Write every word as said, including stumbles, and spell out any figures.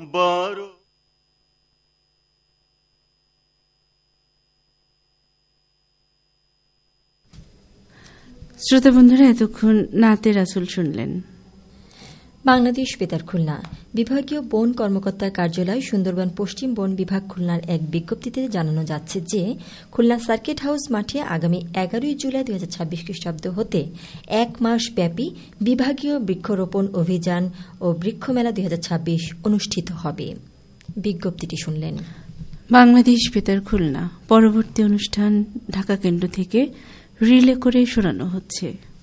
বারো। শ্রোতা বন্ধুরা, এতক্ষণ নাতে রাসূল শুনলেন। বাংলাদেশ বেতার খুলনা বিভাগীয় বন কর্মকর্তার কার্যালয় সুন্দরবন পশ্চিম বন বিভাগ খুলনার এক বিজ্ঞপ্তিতে জানানো যাচ্ছে যে খুলনা সার্কিট হাউস মাঠে আগামী এগারোই জুলাই দুই হাজার ছাব্বিশ খ্রিস্টাব্দ হতে এক মাস ব্যাপী বিভাগীয় বৃক্ষরোপণ অভিযান ও বৃক্ষমেলা দুই হাজার ছাব্বিশ অনুষ্ঠিত হবে। বিজ্ঞপ্তিটি শুনলেন। বাংলাদেশ বেতার খুলনা। পরবর্তী অনুষ্ঠান ঢাকা কেন্দ্র থেকে রিলে করে শোনানো হচ্ছে।